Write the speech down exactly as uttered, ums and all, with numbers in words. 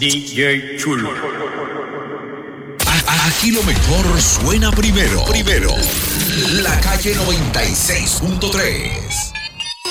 D J Chulo. Aquí lo mejor suena primero. Primero. La calle noventa y seis punto tres.